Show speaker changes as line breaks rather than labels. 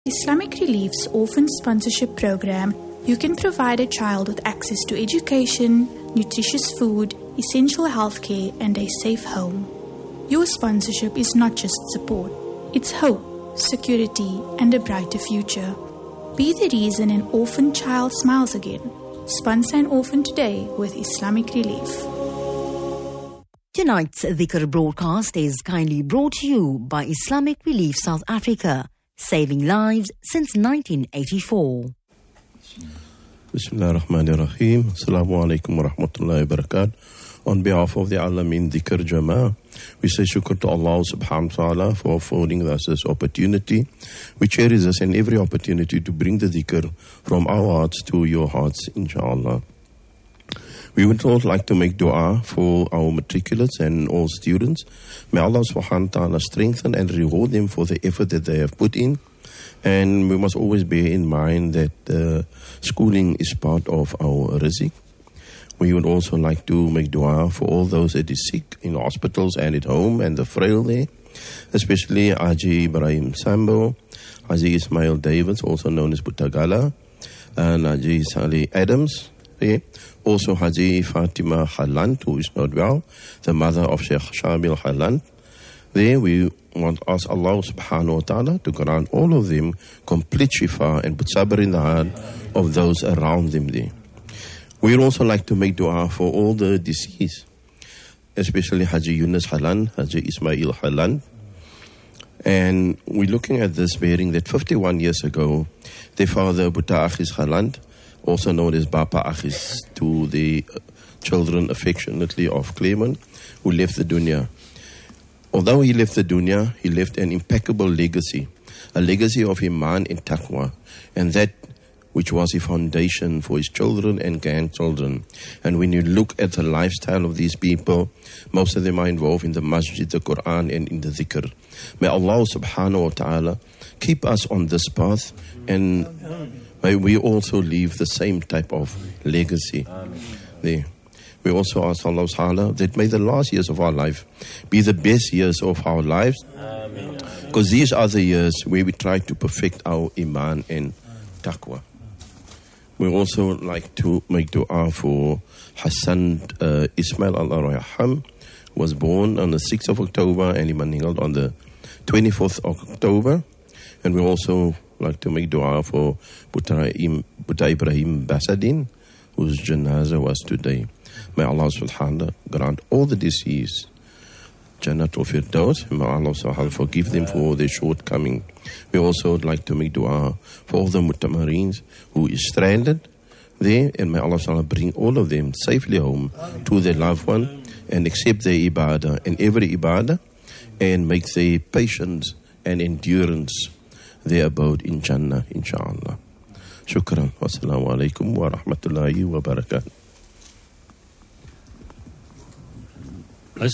Islamic Relief's Orphan Sponsorship Program, you can provide a child with access to education, nutritious food, essential healthcare, and a safe home. Your sponsorship is not just support, it's hope, security, and a brighter future. Be the reason an orphan child smiles again. Sponsor an orphan today with Islamic Relief.
Tonight's Dhikr broadcast is kindly brought to you by Islamic Relief South Africa, saving lives since 1984.
Bismillah ar-Rahman ar-Rahim. Assalamu alaikum wa rahmatullahi wa barakatuh. On behalf of the Alameen Dhikr Jama'ah, we say shukr to Allah subhanahu wa ta'ala for affording us this opportunity. We cherish this and every opportunity to bring the dhikr from our hearts to your hearts, inshallah. We would also like to make dua for our matriculates and all students. May Allah subhanahu wa ta'ala strengthen and reward them for the effort that they have put in. And we must always bear in mind that schooling is part of our rizq. We would also like to make dua for all those that is sick in hospitals and at home and the frail there, especially Haji Ibrahim Sambo, Haji Ismail Davids, also known as Butagala, and Haji Salih Adams. Also Haji Fatima Halant, who is not well, the mother of Sheikh Shabil Halant. There we want to ask Allah subhanahu wa ta'ala to grant all of them complete shifa and put sabr in the heart of those around them there. We'd also like to make dua for all the deceased, especially Haji Yunus Halan, Haji Ismail Halan. And we're looking at this bearing that 51 years ago, their father Buta Akhis Halan, also known as Bapa Akhis to the children affectionately of Clement, who left the dunya. Although he left the dunya, he left an impeccable legacy, a legacy of Iman and Taqwa, and that which was a foundation for his children and grandchildren. And when you look at the lifestyle of these people, most of them are involved in the masjid, the Quran, and in the dhikr. May Allah subhanahu wa ta'ala keep us on this path, and may we also leave the same type of legacy there. We also ask Allah subhanahu wa ta'ala that may the last years of our life be the best years of our lives, because these are the years where we try to perfect our Iman and Taqwa. We also like to make dua for Hassan Ismail al-Raham, was born on the 6th of October and he mangled on the 24th of October. And we also like to make dua for Buta Ibrahim Basadin, whose janazah was today. May Allah subhanahu wa ta'ala grant all the deceased Jannatul Firdaus, and may Allah subhanahu wa ta'ala forgive them for their shortcoming. We also would like to make dua for all the mutamarins who is stranded there, and may Allah subhanahu wa ta'ala bring all of them safely home to their loved one and accept their ibadah and every ibadah, and make their patience and endurance their abode in Jannah, inshallah. Shukran. Wassalamu alaikum wa rahmatullahi wa barakatuh.